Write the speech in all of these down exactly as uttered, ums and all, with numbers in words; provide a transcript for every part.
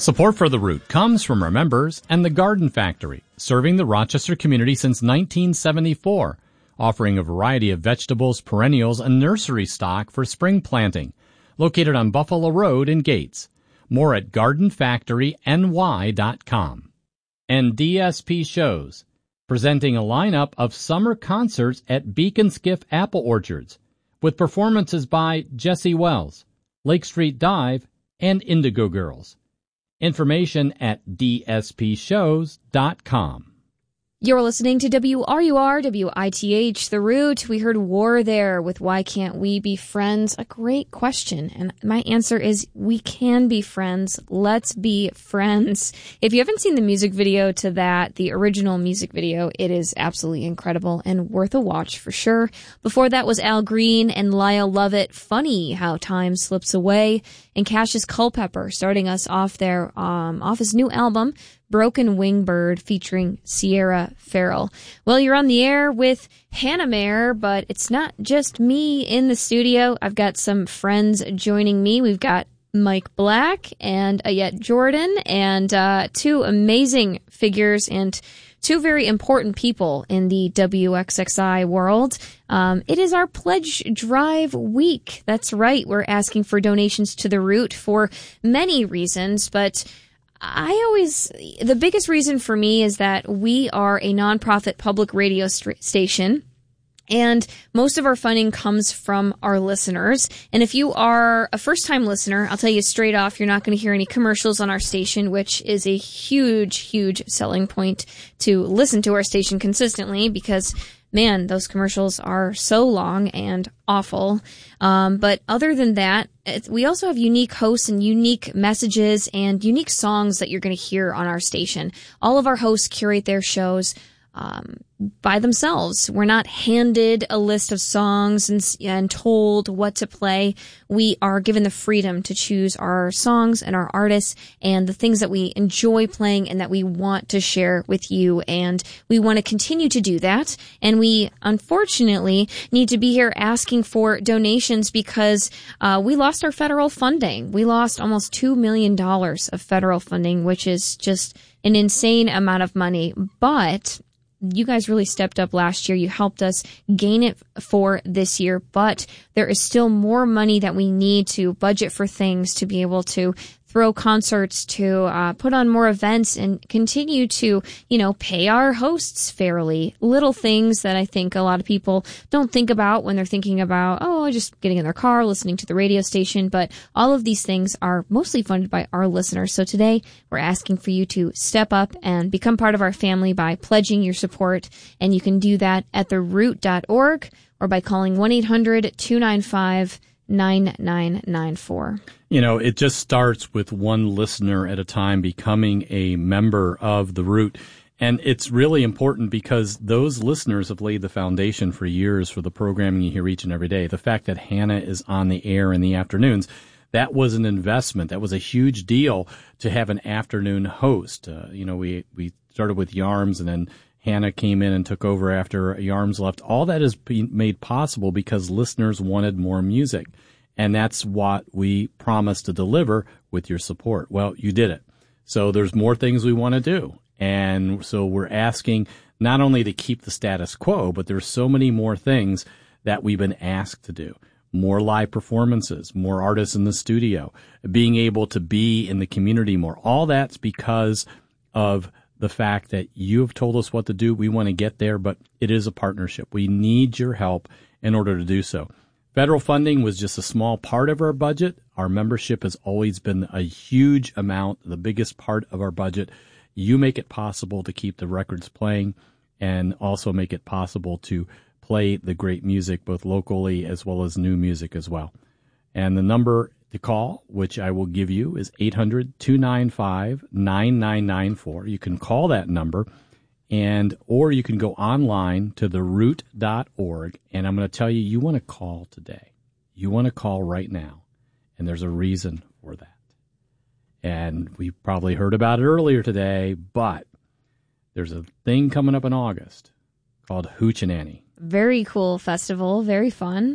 Support for The Root comes from our members and the Garden Factory, serving the Rochester community since nineteen seventy-four, offering a variety of vegetables, perennials, and nursery stock for spring planting. Located on Buffalo Road in Gates. More at garden factory n y dot com. And D S P Shows, presenting a lineup of summer concerts at Beacon Skiff Apple Orchards, with performances by Jesse Wells, Lake Street Dive, and Indigo Girls. Information at d s p shows dot com. You're listening to W R U R, W I T H, The Root. We heard War there with Why Can't We Be Friends? A great question. And my answer is we can be friends. Let's be friends. If you haven't seen the music video to that, the original music video, it is absolutely incredible and worth a watch for sure. Before that was Al Green and Lyle Lovett. Funny how time slips away. And Cassius Culpepper starting us off there, um, off his new album, Broken Wing Bird, featuring Sierra Farrell. Well, you're on the air with Hannah Mayer, but it's not just me in the studio. I've got some friends joining me. We've got Mike Black and Ayette Jordan, and uh, two amazing figures and two very important people in the W X X I world. Um, it is our Pledge Drive week. That's right. We're asking for donations to The Root for many reasons, but I always, the biggest reason for me is that we are a nonprofit public radio st- station. And most of our funding comes from our listeners. And if you are a first-time listener, I'll tell you straight off, you're not going to hear any commercials on our station, which is a huge, huge selling point to listen to our station consistently because, man, those commercials are so long and awful. Um, but other than that, it, we also have unique hosts and unique messages and unique songs that you're going to hear on our station. All of our hosts curate their shows Um, by themselves. We're not handed a list of songs and, and told what to play. We are given the freedom to choose our songs and our artists and the things that we enjoy playing and that we want to share with you. And we want to continue to do that. And we, unfortunately, need to be here asking for donations because uh, we lost our federal funding. We lost almost two million dollars of federal funding, which is just an insane amount of money. But you guys really stepped up last year. You helped us gain it for this year, but there is still more money that we need to budget for things to be able to throw concerts, to uh, put on more events and continue to, you know, pay our hosts fairly. Little things that I think a lot of people don't think about when they're thinking about, oh, just getting in their car, listening to the radio station. But all of these things are mostly funded by our listeners. So today we're asking for you to step up and become part of our family by pledging your support. And you can do that at the root dot org or by calling one eight hundred two nine five nine nine nine four. You know, it just starts with one listener at a time becoming a member of The Root. And it's really important because those listeners have laid the foundation for years for the programming you hear each and every day. The fact that Hannah is on the air in the afternoons, that was an investment. That was a huge deal to have an afternoon host. Uh, you know, we, we started with Yarms and then Hannah came in and took over after Yarms left. All that is made possible because listeners wanted more music. And that's what we promised to deliver with your support. Well, you did it. So there's more things we want to do. And so we're asking not only to keep the status quo, but there's so many more things that we've been asked to do. More live performances, more artists in the studio, being able to be in the community more. All that's because of the fact that you have told us what to do. We want to get there, but it is a partnership. We need your help in order to do so. Federal funding was just a small part of our budget. Our membership has always been a huge amount, the biggest part of our budget. You make it possible to keep the records playing and also make it possible to play the great music both locally as well as new music as well. And the number to call, which I will give you, is eight hundred two nine five nine nine nine four. You can call that number. And or you can go online to the root dot org, and I'm going to tell you, you want to call today. You want to call right now, and there's a reason for that. And we probably heard about it earlier today, but there's a thing coming up in August called Hoochie Nanny. Very cool festival, very fun.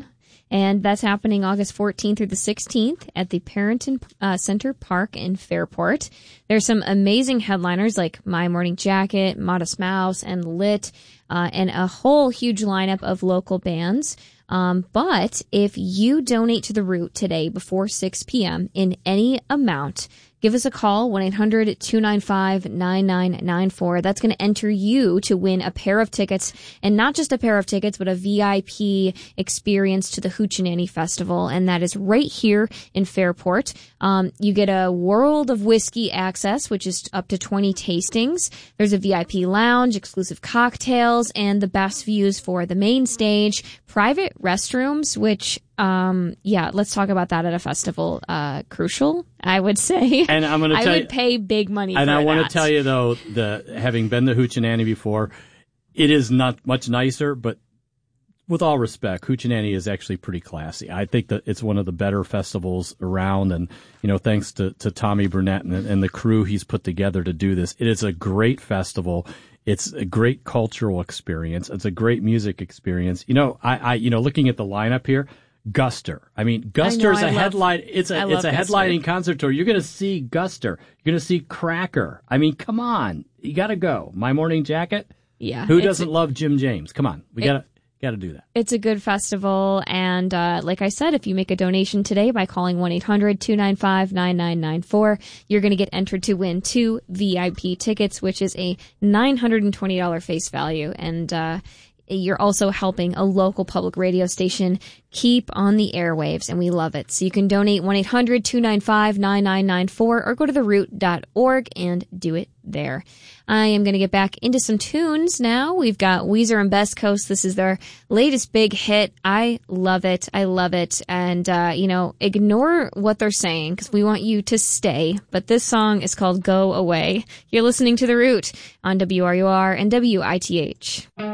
And that's happening August fourteenth through the sixteenth at the Parenton uh, Center Park in Fairport. There's some amazing headliners like My Morning Jacket, Modest Mouse, and Lit, uh, and a whole huge lineup of local bands. Um, but if you donate to The Root today before six p.m. in any amount, give us a call, one eight hundred two nine five nine nine nine four. That's going to enter you to win a pair of tickets, and not just a pair of tickets, but a V I P experience to the Hoochie Festival, and that is right here in Fairport. Um, you get a World of Whiskey access, which is up to twenty tastings. There's a V I P lounge, exclusive cocktails, and the best views for the main stage, private restrooms, which Um, yeah, let's talk about that at a festival. Uh, crucial, I would say. And I'm going to tell I you, would pay big money and for I want that. to tell you though, the having been the Hoochie before, it is not much nicer, but with all respect, Hoochie is actually pretty classy. I think that it's one of the better festivals around, and you know, thanks to, to Tommy Burnett and, and the crew he's put together to do this. It is a great festival. It's a great cultural experience. It's a great music experience. You know, I, I you know, looking at the lineup here. Guster. I mean, Guster is a headline. It's a it's a headlining concert tour. You're going to see Guster. You're going to see Cracker. I mean, come on, you got to go. My Morning Jacket. Yeah. Who doesn't love Jim James? Come on, we got to got to do that. It's a good festival, and uh, like I said, if you make a donation today by calling one eight hundred two nine five nine nine nine four, you're going to get entered to win two V I P tickets, which is a nine hundred twenty dollars face value, and uh, you're also helping a local public radio station keep on the airwaves, and we love it. So you can donate one eight hundred two nine five nine nine nine four or go to the root dot org and do it there. I am going to get back into some tunes now. We've got Weezer and Best Coast. This is their latest big hit. I love it. I love it. And, uh, you know, ignore what they're saying because we want you to stay. But this song is called Go Away. You're listening to The Root on W R U R and W I T H.